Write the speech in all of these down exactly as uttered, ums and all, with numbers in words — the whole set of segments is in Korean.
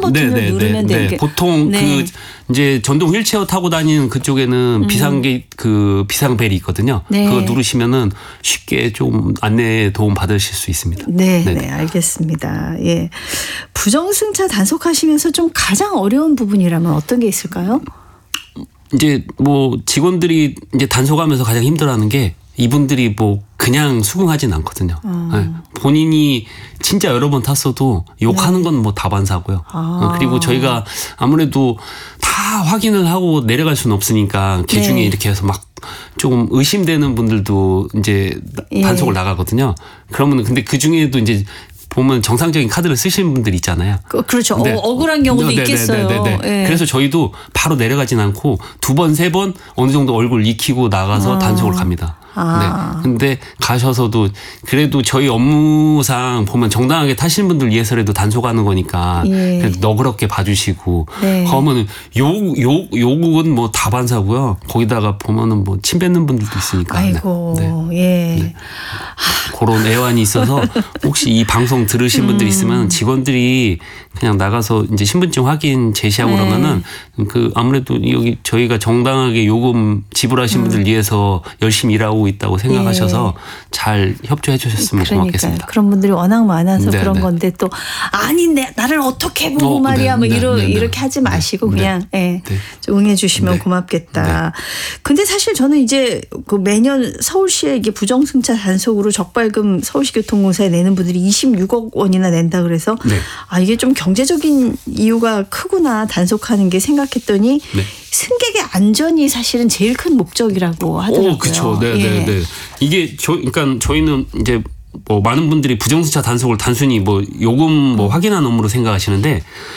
버튼을 네, 누르면 네, 되게 네. 보통 네. 그 이제 전동 휠체어 타고 다니는 그쪽에는 음. 비상게 그 비상벨이 있거든요. 네. 그거 누르시면은 쉽게 좀 안내에 도움 받으실 수 있습니다. 네, 네, 네, 알겠습니다. 예, 부정승차 단속하시면서 좀 가장 어려운 부분이라면 어떤 게 있을까요? 이제 뭐 직원들이 이제 단속하면서 가장 힘들어하는 게 이분들이 뭐 그냥 수긍하진 않거든요. 음. 네. 본인이 진짜 여러 번 탔어도 욕하는 건 뭐 다반사고요. 아. 그리고 저희가 아무래도 다 확인을 하고 내려갈 수는 없으니까 개중에 네. 이렇게 해서 막 조금 의심되는 분들도 이제 예. 단속을 나가거든요. 그러면 근데 그 중에도 이제 보면 정상적인 카드를 쓰시는 분들 있잖아요. 그, 그렇죠. 네. 어, 억울한 경우도 네, 네, 있겠어요. 네, 네, 네. 예. 그래서 저희도 바로 내려가진 않고 두 번, 세 번 어느 정도 얼굴 익히고 나가서 아. 단속을 갑니다. 아. 네. 근데 가셔서도 그래도 저희 업무상 보면 정당하게 타시는 분들 위해서라도 단속하는 거니까 예. 그래도 너그럽게 봐주시고 네. 그러면은 욕, 욕, 욕은 뭐 다반사고요. 거기다가 보면은 뭐 침 뱉는 분들도 있으니까. 아이고, 네. 네. 예. 네. 그런 애환이 있어서 혹시 이 방송 들으신 분들 있으면 직원들이 그냥 나가서 이제 신분증 확인 제시하고 네. 그러면은 그 아무래도 여기 저희가 정당하게 요금 지불하신 음. 분들 위해서 열심히 일하고 있다고 생각하셔서 예. 잘 협조해 주셨으면 그러니까요. 고맙겠습니다. 그런 분들이 워낙 많아서 네, 그런 네. 건데 또 아니 내 나를 어떻게 보고 어, 말이야 네, 뭐 네, 이러, 네, 네. 이렇게 하지 마시고 네, 그냥 예, 네. 좀 응해 주시면 네. 고맙겠다. 근데 사실 저는 이제 그 매년 서울시에 이게 부정승차 단속으로 적발금 서울시교통공사에 내는 분들이 이십육억 원이나 낸다 그래서 네. 아 이게 좀 경제적인 이유가 크구나 단속하는 게 생각했더니 네. 승객의 안전이 사실은 제일 큰 목적이라고 하더라고요. 오, 그렇죠. 네, 예. 네, 네. 이게 저, 그러니까 저희는 이제 뭐 많은 분들이 부정승차 단속을 단순히 뭐 요금 뭐 확인하는 업무로 생각하시는데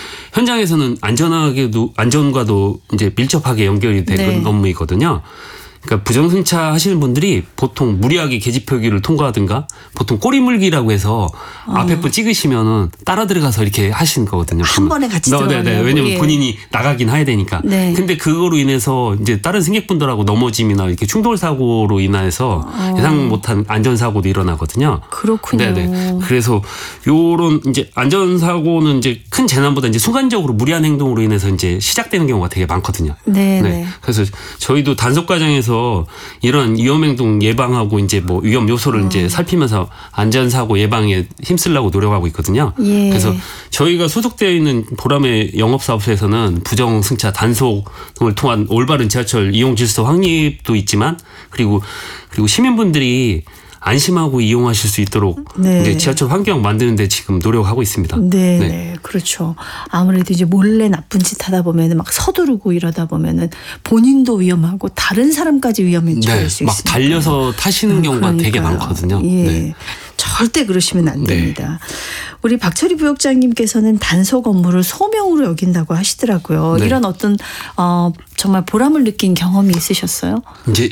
현장에서는 안전하게도 안전과도 이제 밀접하게 연결이 된 네. 업무이거든요. 그러니까 부정승차 하시는 분들이 보통 무리하게 계집표기를 통과하든가 보통 꼬리물기라고 해서 어. 앞에 분 찍으시면은 따라 들어가서 이렇게 하시는 거거든요. 한 번에 같이 네, 네, 네. 들어가려고. 왜냐면 예. 본인이 나가긴 해야 되니까. 네. 근데 그거로 인해서 이제 다른 승객분들하고 넘어짐이나 이렇게 충돌 사고로 인해서 어. 예상 못한 안전 사고도 일어나거든요. 그렇군요. 네네. 그래서 요런 이제 안전 사고는 이제 큰 재난보다 이제 순간적으로 무리한 행동으로 인해서 이제 시작되는 경우가 되게 많거든요. 네, 네. 네. 그래서 저희도 단속 과정에서 이런 위험 행동 예방하고 이제 뭐 위험 요소를 음. 이제 살피면서 안전 사고 예방에 힘쓰려고 노력하고 있거든요. 예. 그래서 저희가 소속되어 있는 보람의 영업사업소에서는 부정승차 단속을 통한 올바른 지하철 이용 질서 확립도 있지만 그리고 그리고 시민분들이 안심하고 이용하실 수 있도록 네. 이제 지하철 환경 만드는 데 지금 노력하고 있습니다. 네, 네. 네, 그렇죠. 아무래도 이제 몰래 나쁜 짓 하다 보면은 막 서두르고 이러다 보면은 본인도 위험하고 다른 사람까지 위험에 처할 네, 수 막 있으니까. 달려서 타시는 경우가 되게 그러니까요. 많거든요. 예. 네. 절대 그러시면 안 네. 됩니다. 우리 박철희 부역장님께서는 단속 업무를 소명으로 여긴다고 하시더라고요. 네. 이런 어떤 어, 정말 보람을 느낀 경험이 있으셨어요? 이제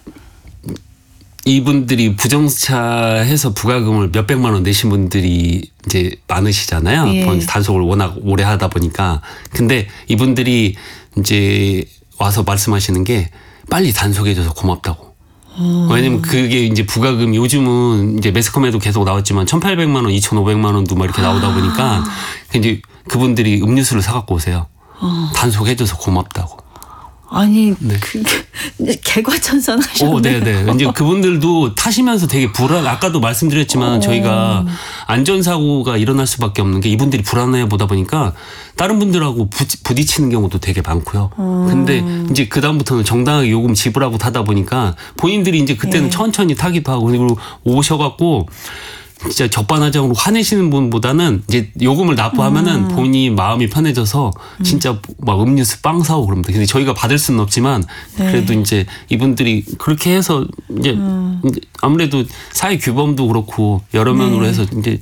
이분들이 부정차해서 부가금을 몇백만 원 내신 분들이 이제 많으시잖아요. 예. 단속을 워낙 오래 하다 보니까. 근데 이분들이 이제 와서 말씀하시는 게 빨리 단속해줘서 고맙다고. 음. 왜냐면 그게 이제 부가금 요즘은 이제 매스컴에도 계속 나왔지만 천팔백만 원, 이천오백만 원도 막 이렇게 나오다 보니까 이제 그분들이 음료수를 사갖고 오세요. 어. 단속해줘서 고맙다고. 아니, 네. 그, 개과천선 하셨네요. 오, 네네. 이제 그분들도 타시면서 되게 불안, 아까도 말씀드렸지만 오. 저희가 안전사고가 일어날 수밖에 없는 게 이분들이 불안해 보다 보니까 다른 분들하고 부, 부딪히는 경우도 되게 많고요. 음. 근데 이제 그다음부터는 정당하게 요금 지불하고 타다 보니까 본인들이 이제 그때는 예. 천천히 타기도 하고 그리고 오셔갖고 진짜 적반하장으로 화내시는 분보다는 이제 요금을 납부하면은 음. 본인이 마음이 편해져서 진짜 막 음료수 빵 사오고 그럽니다. 근데 저희가 받을 수는 없지만 그래도 네. 이제 이분들이 그렇게 해서 이제 음. 아무래도 사회 규범도 그렇고 여러 면으로 네. 해서 이제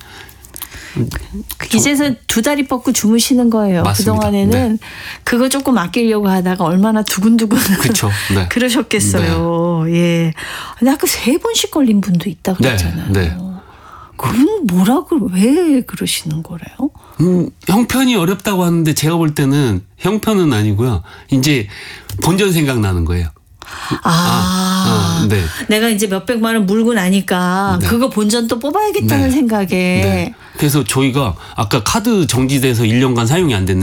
이제서 두 다리 뻗고 주무시는 거예요. 맞습니다. 그동안에는 네. 그거 조금 아끼려고 하다가 얼마나 두근두근 그쵸. 네. 그러셨겠어요. 예. 근데 아까 세 번씩 걸린 분도 있다 그랬잖아요. 네. 네. 그건 뭐라고 왜 그러시는 거래요? 음, 형편이 어렵다고 하는데 제가 볼 때는 형편은 아니고요. 이제 본전 생각나는 거예요. 아, 아, 아, 네. 내가 이제 몇백만 원 물고 나니까 네. 그거 본전 또 뽑아야겠다는 네. 생각에. 네. 그래서 저희가 아까 카드 정지돼서 일 년간 사용이 안 됐는데